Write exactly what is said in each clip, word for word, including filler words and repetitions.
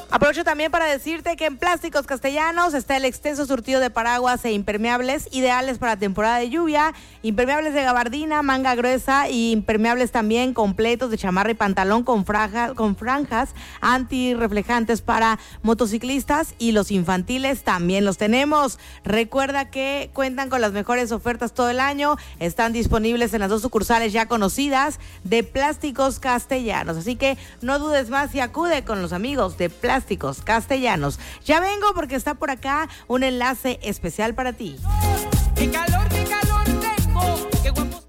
Aprovecho también para decirte que en Plásticos Castellanos está el extenso surtido de paraguas e impermeables ideales para temporada de lluvia, impermeables de gabardina, manga gruesa y impermeables también completos de chamarra y pantalón con, franja, con franjas antirreflejantes para motociclistas, y los infantiles también los tenemos. Recuerda que cuentan con las mejores ofertas todo el año, están disponibles en las dos sucursales ya conocidas de Plásticos Castellanos, así que no dudes más y acude con los amigos de Plásticos Castellanos. Ya vengo porque está por acá un enlace especial para ti. ¡Qué calor, qué calor tengo! ¡Qué guapo!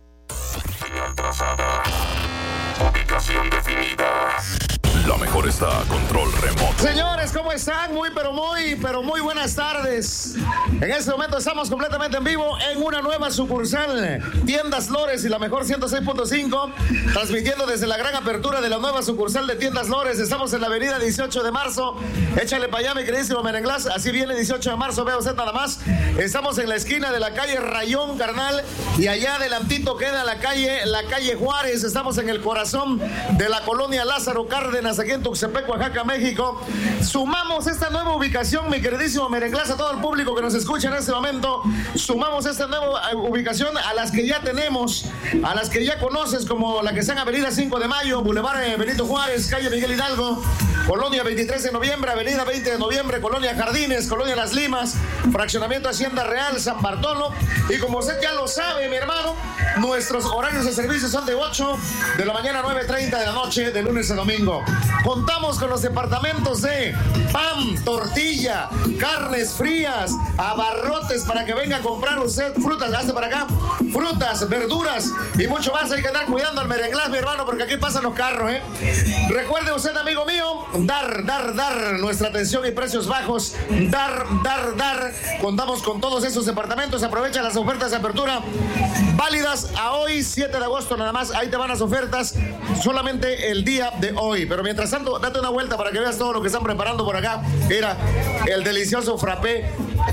Atrasada. Ubicación definida. La mejor está a control remoto. Señores, ¿cómo están? Muy, pero muy, pero muy buenas tardes. En este momento estamos completamente en vivo en una nueva sucursal, Tiendas Lores y la mejor ciento seis punto cinco, transmitiendo desde la gran apertura de la nueva sucursal de Tiendas Lores. Estamos en la avenida dieciocho de marzo. Échale para allá, mi queridísimo Merenglás. Así viene dieciocho de marzo, vea usted nada más. Estamos en la esquina de la calle Rayón, carnal, y allá adelantito queda la calle, la calle Juárez. Estamos en el corazón de la colonia Lázaro Cárdenas, aquí en Tuxtepec, Oaxaca, México. Sumamos esta nueva ubicación, mi queridísimo Merenglás, a todo el público que nos escucha en este momento. Sumamos esta nueva ubicación a las que ya tenemos, a las que ya conoces, como la que está en Avenida cinco de mayo, Boulevard Benito Juárez, calle Miguel Hidalgo, Colonia veintitrés de noviembre, Avenida veinte de noviembre, Colonia Jardines, Colonia Las Limas, Fraccionamiento Hacienda Real, San Bartolo. Y como usted ya lo sabe, mi hermano, nuestros horarios de servicio son de ocho de la mañana a nueve treinta de la noche, de lunes a domingo. Contamos con los departamentos de pan, tortilla, carnes frías, abarrotes para que venga a comprar usted frutas, hazte para acá, frutas, verduras y mucho más. Hay que andar cuidando al Merenglás, mi hermano, porque aquí pasan los carros, ¿eh? Recuerde usted, amigo mío, dar, dar, dar, nuestra atención y precios bajos, dar, dar, dar. Contamos con todos esos departamentos. Aprovecha las ofertas de apertura válidas a hoy, siete de agosto nada más. Ahí te van las ofertas solamente el día de hoy. Pero mientras tanto, date una vuelta para que veas todo lo que están preparando por acá. Mira, el delicioso frappé.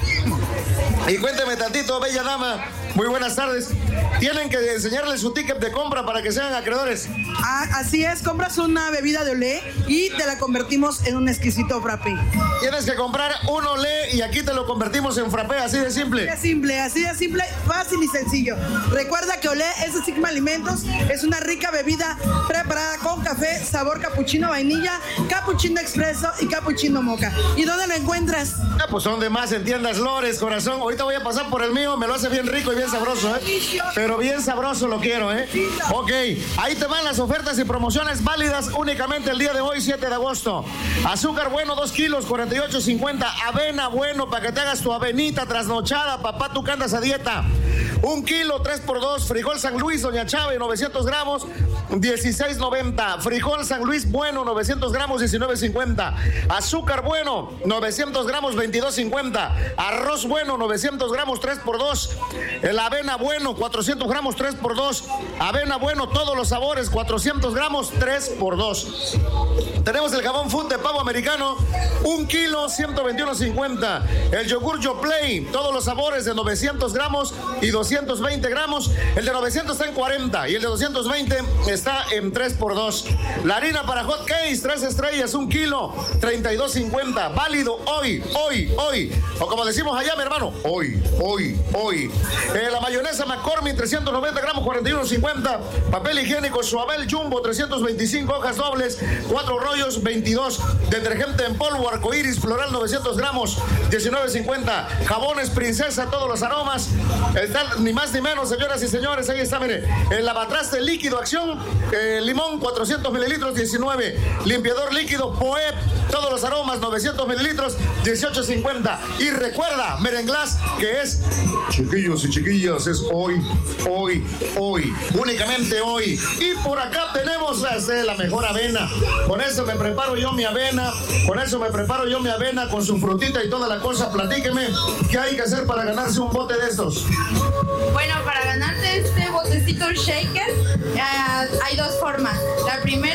Y cuénteme tantito, bella dama, muy buenas tardes. Tienen que enseñarle su ticket de compra para que sean acreedores. Ah, así es, compras una bebida de Olé y te la convertimos en un exquisito frappé. Tienes que comprar un Olé y aquí te lo convertimos en frappé, así de simple. Así de simple, así de simple, fácil y sencillo. Recuerda que Olé es de Sigma Alimentos, es una rica bebida preparada con café, sabor capuchino vainilla, capuchino expreso y capuchino moca. ¿Y dónde lo encuentras? Ah, pues son de más en Tiendas Lores, corazón. Ahorita voy a pasar por el mío, me lo hace bien rico y bien sabroso, ¿eh? Pero bien sabroso lo quiero, ¿eh? Ok, ahí te van las ofertas y promociones válidas únicamente el día de hoy, siete de agosto. Azúcar bueno, dos kilos, cuarenta y ocho cincuenta. Avena bueno, para que te hagas tu avenita trasnochada, papá, tú que andas a dieta. Un kilo, tres por dos. Frijol San Luis, Doña Chávez, novecientos gramos, dieciséis noventa. Frijol San Luis bueno, novecientos gramos, diecinueve cincuenta. Azúcar bueno, novecientos gramos, veintidós cincuenta. Arroz bueno, novecientos gramos, tres por dos. El avena bueno, cuatrocientos gramos, tres por dos. Avena bueno, todos los sabores, cuatrocientos gramos, tres por dos. Tenemos el jabón Food de pavo americano, un kilo, ciento veintiuno cincuenta. El yogur Yoplait, todos los sabores de novecientos gramos y doscientos veinte gramos. El de novecientos está en cuarenta y el de doscientos veinte está en tres por dos. La harina para hot cakes, tres estrellas, un kilo, treinta y dos cincuenta. Válido hoy, hoy, hoy. O como decimos allá, mi hermano, hoy, hoy, hoy. Eh, la mayonesa McCormick, trescientos noventa gramos, cuarenta y uno cincuenta. Papel higiénico Suabel Jumbo, trescientos veinticinco hojas dobles, cuatro rollos, veintidós. Detergente en polvo Arcoiris Floral, novecientos gramos, diecinueve cincuenta. Jabones Princesa, todos los aromas. Está ni más ni menos, señoras y señores. Ahí está, mire. El lavatraste líquido Acción, eh, limón, cuatrocientos mililitros, diecinueve. Limpiador líquido Poep, todos los aromas, novecientos mililitros, dieciocho cincuenta. Y recuerda, Merenglás, que es chiquillos y chiquillas, es hoy, hoy, hoy, únicamente hoy. Y por acá tenemos este, la mejor avena. Con eso me preparo yo mi avena, con eso me preparo yo mi avena con su frutita y toda la cosa. Platíqueme, ¿qué hay que hacer para ganarse un bote de estos? Bueno, para ganarte este botecito shaker, uh, hay dos formas. La primera, eh,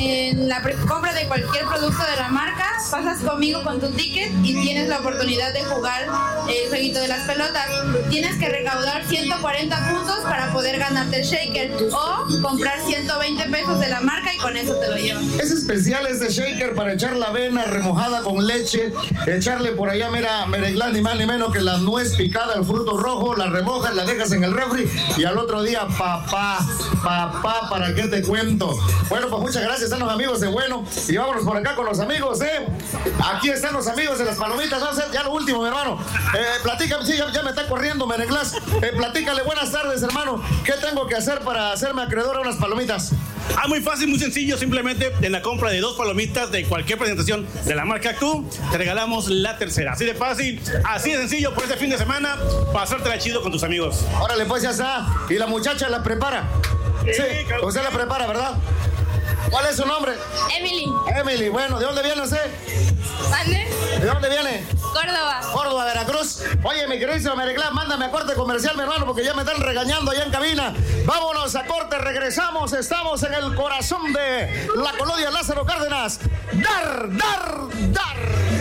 en la pre- compra de cualquier producto de la marca, pasas conmigo con tu ticket y tienes la oportunidad de jugar el jueguito de las pelotas. Tienes que recaudar ciento cuarenta puntos para poder ganarte el shaker o comprar ciento veinte pesos de la marca y con eso te lo llevas. Es especial este shaker para echar la avena remojada con leche, echarle por allá, mira, mereglán, ni más ni menos que la nuez picada, el fruto rojo, la remojas, la dejas en el refri y al otro día, papá, papá, ¿para qué te cuento? Bueno, pues muchas gracias, están los amigos de Bueno y vámonos por acá con los amigos, ¿eh? Aquí están los amigos de las palomitas, vamos a hacer ya lo último, mi hermano. Eh, platícame, sí, ya, ya me está corriendo Mereglas. Eh, platícale, buenas tardes, hermano. ¿Qué tengo que hacer para hacerme acreedor a unas palomitas? Ah, muy fácil, muy sencillo. Simplemente en la compra de dos palomitas de cualquier presentación de la marca Q, te regalamos la tercera. Así de fácil, así de sencillo por este fin de semana, pasártela chido con tus amigos. Órale, pues ya está. ¿Y la muchacha la prepara? Sí, sí, claro. Usted la prepara, ¿verdad? ¿Cuál es su nombre? Emily. Emily, bueno, ¿de dónde viene usted? ¿Mande? ¿De dónde viene? Córdoba. Córdoba, Veracruz. Oye, mi queridísimo Mereglas, mándame a corte comercial, mi hermano, porque ya me están regañando allá en cabina. Vámonos a corte, regresamos. Estamos en el corazón de la colonia Lázaro Cárdenas. ¡Dar, dar, dar!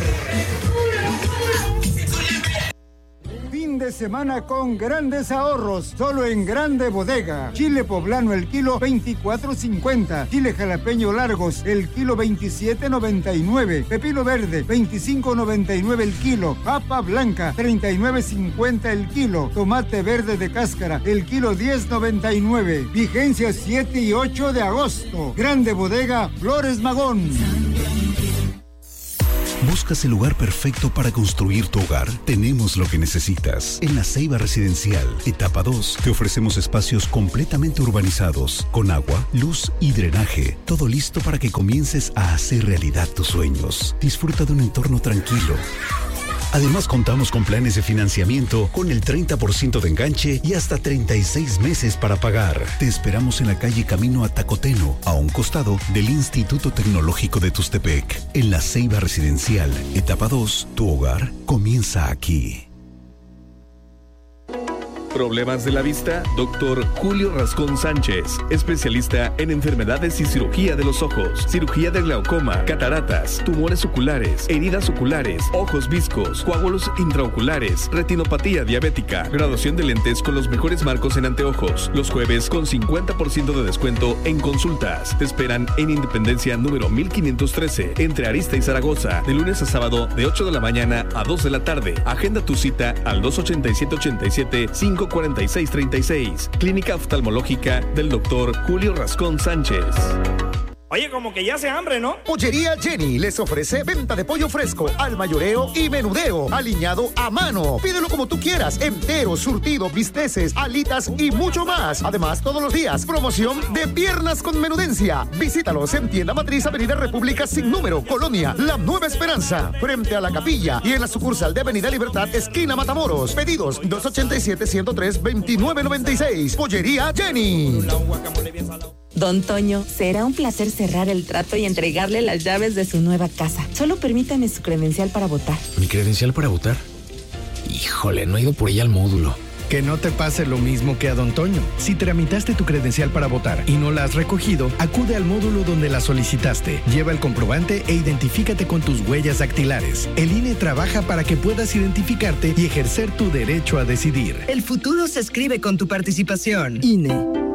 Fin de semana con grandes ahorros, solo en Grande Bodega. Chile poblano el kilo veinticuatro cincuenta, chile jalapeño largos el kilo veintisiete noventa y nueve, pepino verde veinticinco noventa y nueve el kilo, papa blanca treinta y nueve cincuenta el kilo, tomate verde de cáscara el kilo diez noventa y nueve. Vigencia siete y ocho de agosto. Grande Bodega Flores Magón. ¿Buscas el lugar perfecto para construir tu hogar? Tenemos lo que necesitas. En La Ceiba Residencial, etapa dos, te ofrecemos espacios completamente urbanizados, con agua, luz y drenaje. Todo listo para que comiences a hacer realidad tus sueños. Disfruta de un entorno tranquilo. Además, contamos con planes de financiamiento con el treinta por ciento de enganche y hasta treinta y seis meses para pagar. Te esperamos en la calle Camino a Tacoteno, a un costado del Instituto Tecnológico de Tustepec. En La Ceiba Residencial, etapa dos, tu hogar comienza aquí. ¿Problemas de la vista? Doctor Julio Rascón Sánchez, especialista en enfermedades y cirugía de los ojos, cirugía de glaucoma, cataratas, tumores oculares, heridas oculares, ojos viscos, coágulos intraoculares, retinopatía diabética, graduación de lentes con los mejores marcos en anteojos. Los jueves con cincuenta por ciento de descuento en consultas. Te esperan en Independencia número mil quinientos trece, entre Arista y Zaragoza, de lunes a sábado de ocho de la mañana a dos de la tarde. Agenda tu cita al dos ochenta y siete ochenta y siete cinco cuarenta y seis treinta y seis. Clínica Oftalmológica del doctor Julio Rascón Sánchez. Oye, como que ya hace hambre, ¿no? Pollería Jenny les ofrece venta de pollo fresco al mayoreo y menudeo, aliñado a mano. Pídelo como tú quieras, entero, surtido, bisteces, alitas y mucho más. Además, todos los días, promoción de piernas con menudencia. Visítalos en Tienda Matriz, Avenida República sin número, Colonia La Nueva Esperanza, frente a la capilla, y en la sucursal de Avenida Libertad, esquina Matamoros. Pedidos dos ochenta y siete, ciento tres, veintinueve noventa y seis. Pollería Jenny. Don Toño, será un placer cerrar el trato y entregarle las llaves de su nueva casa. Solo permítame su credencial para votar. ¿Mi credencial para votar? Híjole, no he ido por ella al módulo. Que no te pase lo mismo que a Don Toño. Si tramitaste tu credencial para votar y no la has recogido, acude al módulo donde la solicitaste. Lleva el comprobante e identifícate con tus huellas dactilares. El I N E trabaja para que puedas identificarte y ejercer tu derecho a decidir. El futuro se escribe con tu participación. I N E.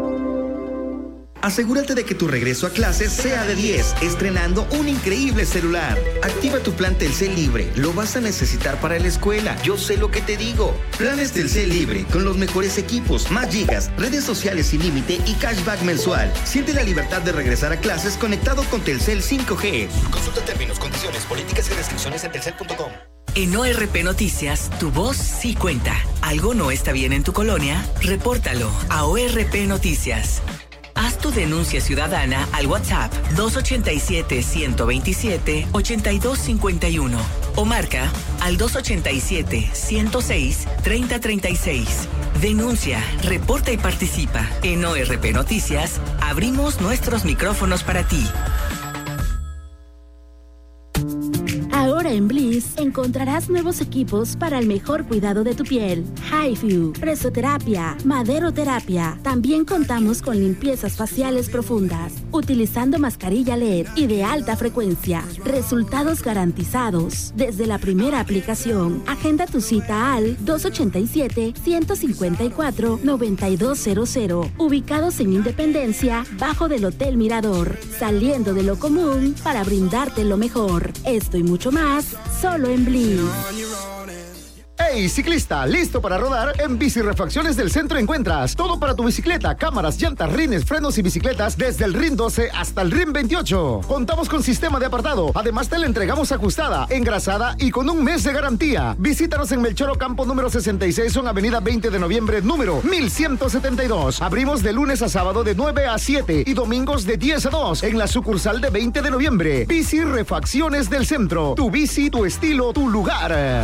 Asegúrate de que tu regreso a clases sea de diez, estrenando un increíble celular. Activa tu plan Telcel Libre, lo vas a necesitar para la escuela. Yo sé lo que te digo. Planes Telcel Libre, con los mejores equipos, más gigas, redes sociales sin límite y cashback mensual. Siente la libertad de regresar a clases conectado con Telcel cinco G. Consulta términos, condiciones, políticas y restricciones en telcel punto com. En O R P Noticias, tu voz sí cuenta. ¿Algo no está bien en tu colonia? Repórtalo a O R P Noticias. Haz tu denuncia ciudadana al WhatsApp dos ochenta y siete, ciento veintisiete, ochenta y dos cincuenta y uno o marca al dos ochenta y siete, ciento seis, treinta treinta y seis. Denuncia, reporta y participa. En O R P Noticias, abrimos nuestros micrófonos para ti. Ahora en Bliss encontrarás nuevos equipos para el mejor cuidado de tu piel. HiFu, presoterapia, maderoterapia. También contamos con limpiezas faciales profundas, utilizando mascarilla L E D y de alta frecuencia. Resultados garantizados desde la primera aplicación. Agenda tu cita al dos ochenta y siete, ciento cincuenta y cuatro, noventa y dos cero cero. Ubicados en Independencia, bajo del Hotel Mirador. Saliendo de lo común para brindarte lo mejor. Esto y mucho más, solo en Bliss. Hey, ciclista, ¿listo para rodar? En Bicirefacciones del Centro encuentras todo para tu bicicleta: cámaras, llantas, rines, frenos y bicicletas desde el R I N doce hasta el R I N veintiocho. Contamos con sistema de apartado. Además, te la entregamos ajustada, engrasada y con un mes de garantía. Visítanos en Melchor Ocampo número sesenta y seis, en Avenida veinte de noviembre, número mil ciento setenta y dos. Abrimos de lunes a sábado de nueve a siete y domingos de diez a dos en la sucursal de veinte de noviembre. Bicirefacciones del Centro. Tu bici, tu estilo, tu lugar.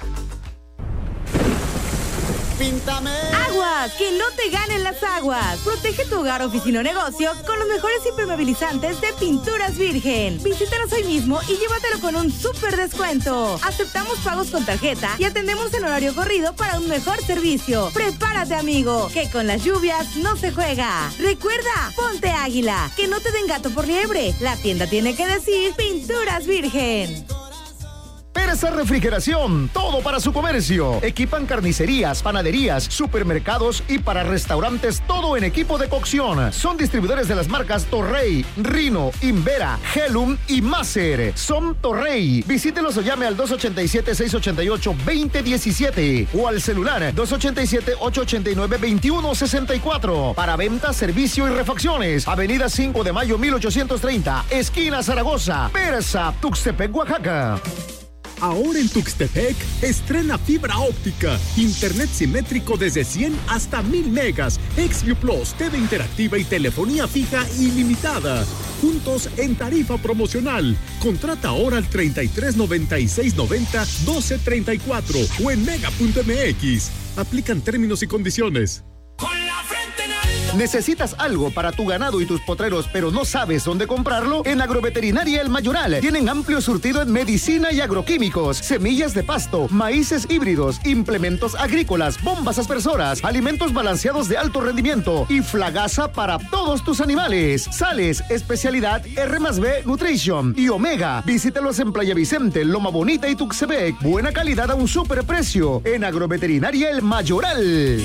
Píntame. Aguas, que no te ganen las aguas. Protege tu hogar, oficina o negocio con los mejores impermeabilizantes de Pinturas Virgen. Visítanos hoy mismo y llévatelo con un súper descuento. Aceptamos pagos con tarjeta y atendemos en horario corrido para un mejor servicio. Prepárate, amigo, que con las lluvias no se juega. Recuerda, ponte águila, que no te den gato por liebre. La tienda tiene que decir Pinturas Virgen. Persa Refrigeración, todo para su comercio. Equipan carnicerías, panaderías, supermercados y para restaurantes, todo en equipo de cocción. Son distribuidores de las marcas Torrey, Rino, Invera, Helum y Maser. Son Torrey. Visítelos o llame al dos ochenta y siete, seiscientos ochenta y ocho, veinte diecisiete o al celular dos ochenta y siete, ochocientos ochenta y nueve, veintiuno sesenta y cuatro. Para venta, servicio y refacciones. Avenida cinco de mayo, mil ochocientos treinta, esquina Zaragoza. Persa, Tuxtepec, Oaxaca. Ahora en Tuxtepec, estrena fibra óptica, internet simétrico desde cien hasta mil megas, XView Plus, T V interactiva y telefonía fija ilimitada. Juntos en tarifa promocional. Contrata ahora al treinta y tres, noventa y seis, noventa, doce, treinta y cuatro o en mega punto m x. Aplican términos y condiciones. ¿Necesitas algo para tu ganado y tus potreros, pero no sabes dónde comprarlo? En Agroveterinaria El Mayoral tienen amplio surtido en medicina y agroquímicos, semillas de pasto, maíces híbridos, implementos agrícolas, bombas aspersoras, alimentos balanceados de alto rendimiento y flagaza para todos tus animales. Sales, especialidad R más B Nutrition y Omega. Visítalos en Playa Vicente, Loma Bonita y Tuxtepec. Buena calidad a un superprecio. En Agroveterinaria El Mayoral.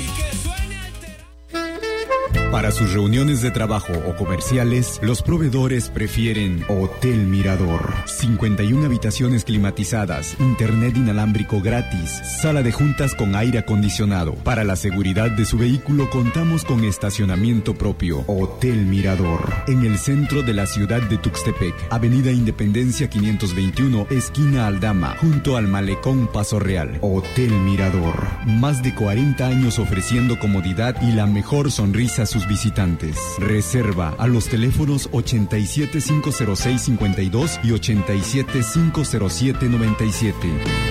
Para sus reuniones de trabajo o comerciales, los proveedores prefieren Hotel Mirador. cincuenta y una habitaciones climatizadas, internet inalámbrico gratis, sala de juntas con aire acondicionado. Para la seguridad de su vehículo contamos con estacionamiento propio. Hotel Mirador. En el centro de la ciudad de Tuxtepec, Avenida Independencia quinientos veintiuno, esquina Aldama, junto al Malecón Paso Real. Hotel Mirador. Más de cuarenta años ofreciendo comodidad y la mejor sonrisa a sus visitantes. Reserva a los teléfonos ochenta y siete, cinco cero seis, cincuenta y dos y ochenta y siete, cinco cero siete, noventa y siete.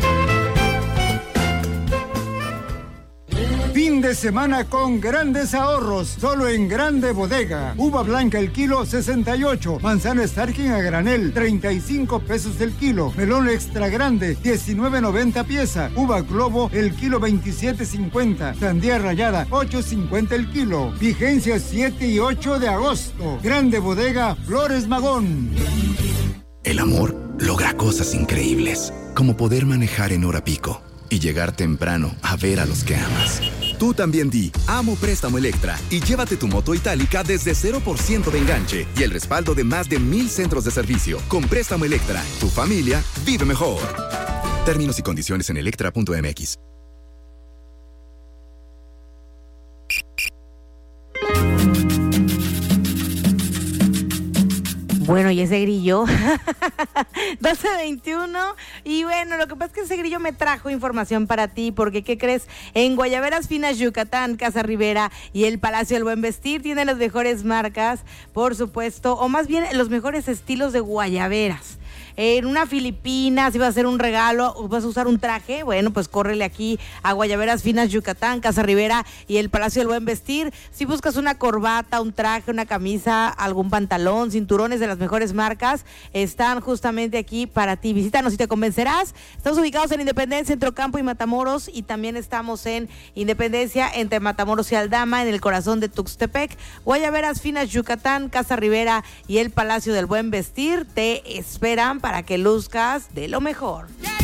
Fin de semana con grandes ahorros, solo en Grande Bodega. Uva blanca el kilo sesenta y ocho, manzana Starking a granel treinta y cinco pesos el kilo, melón extra grande diecinueve noventa pieza, uva globo el kilo veintisiete cincuenta, sandía rallada ocho cincuenta el kilo. Vigencia siete y ocho de agosto. Grande Bodega Flores Magón. El amor logra cosas increíbles, como poder manejar en hora pico y llegar temprano a ver a los que amas. Tú también di Amo Préstamo Electra y llévate tu moto itálica desde cero por ciento de enganche y el respaldo de más de mil centros de servicio. Con Préstamo Electra, tu familia vive mejor. Términos y condiciones en electra punto m x. Bueno, y ese grillo, doce veintiuno, y bueno, lo que pasa es que ese grillo me trajo información para ti, porque ¿qué crees? En Guayaberas Finas Yucatán, Casa Rivera y el Palacio del Buen Vestir tienen las mejores marcas, por supuesto, o más bien los mejores estilos de guayaberas. en una Filipina, si vas a hacer un regalo, vas a usar un traje, bueno, pues córrele aquí a Guayaberas Finas Yucatán, Casa Rivera y el Palacio del Buen Vestir. Si buscas una corbata, un traje, una camisa, algún pantalón, cinturones de las mejores marcas, están justamente aquí para ti. Visítanos y te convencerás. Estamos ubicados en Independencia, entre Ocampo y Matamoros, y también estamos en Independencia entre Matamoros y Aldama, en el corazón de Tuxtepec. Guayaberas Finas Yucatán, Casa Rivera y el Palacio del Buen Vestir te esperan para que luzcas de lo mejor.